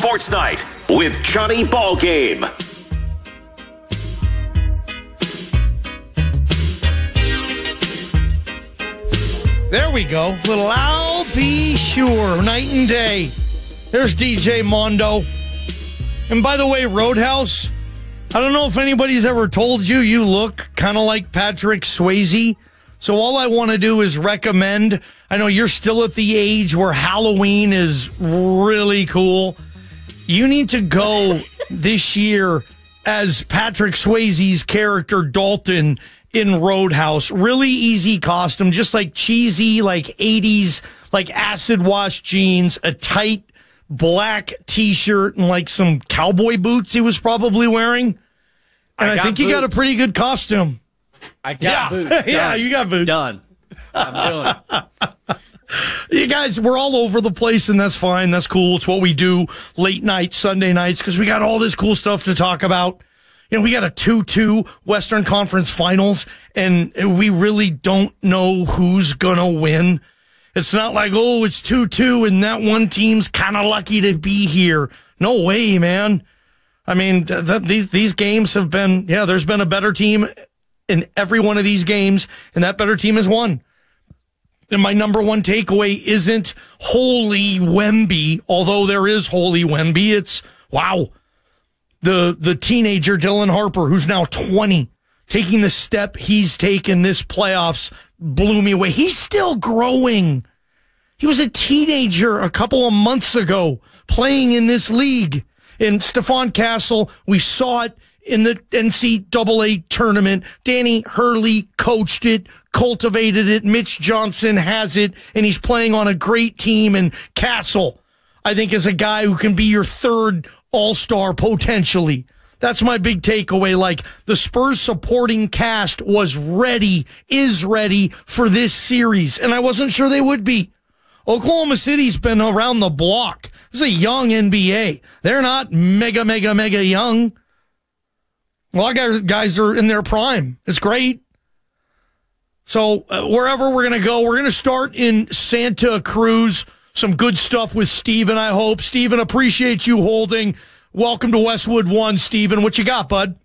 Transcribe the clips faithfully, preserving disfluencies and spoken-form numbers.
Sports Night with Johnny Ballgame. There we go. Little I'll be sure. Night and day. There's D J Mondo. And by the way, Roadhouse, I don't know if anybody's ever told you you look kind of like Patrick Swayze. So all I want to do is recommend, I know you're still at the age where Halloween is really cool. You need to go this year as Patrick Swayze's character Dalton in Roadhouse. Really easy costume, just like cheesy, like eighties, like acid wash jeans, a tight black t-shirt, and like some cowboy boots he was probably wearing. And I, I think boots. You got a pretty good costume. I got yeah. boots. Done. Yeah, you got boots. Done. I'm doing it. You guys, we're all over the place, and that's fine. That's cool. It's what we do late night, Sunday nights, because we got all this cool stuff to talk about. You know, we got a two two Western Conference Finals, and we really don't know who's going to win. It's not like, oh, it's two two, and that one team's kind of lucky to be here. No way, man. I mean, th- th- these these games have been, yeah, there's been a better team in every one of these games, and that better team has won. And my number one takeaway isn't holy Wemby, although there is holy Wemby. It's, wow, the the teenager Dylan Harper, who's now twenty, taking the step he's taken this playoffs, blew me away. He's still growing. He was a teenager a couple of months ago playing in this league. And Stephon Castle, we saw it in the N C double A tournament. Danny Hurley coached it, cultivated it. Mitch Johnson has it, and he's playing on a great team. And Castle, I think, is a guy who can be your third all-star potentially. That's my big takeaway. Like, the Spurs supporting cast was ready, is ready for this series, and I wasn't sure they would be. Oklahoma City's been around the block. This is a young N B A. They're not mega, mega, mega young. A lot of guys are in their prime. It's great. So uh, wherever we're going to go, we're going to start in Santa Cruz. Some good stuff with Steven, I hope. Steven, appreciate you holding. Welcome to Westwood One, Steven. What you got, bud?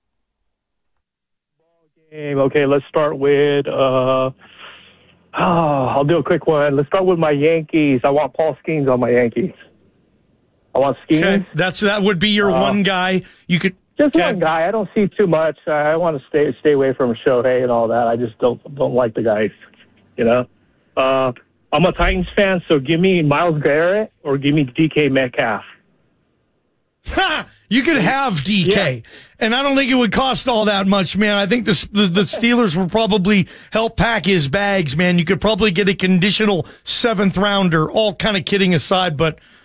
Okay, let's start with, uh, oh, I'll do a quick one. Let's start with my Yankees. I want Paul Skeens on my Yankees. I want Skeens. Okay, that's, that would be your uh, one guy. You could... Just okay. one guy. I don't see too much. I want to stay stay away from Shohei and all that. I just don't don't like the guys, you know. Uh, I'm a Titans fan, so give me Myles Garrett or give me D K Metcalf. Ha! You could have D K, yeah. And I don't think it would cost all that much, man. I think the, the the Steelers would probably help pack his bags, man. You could probably get a conditional seventh rounder. All kind of kidding aside, but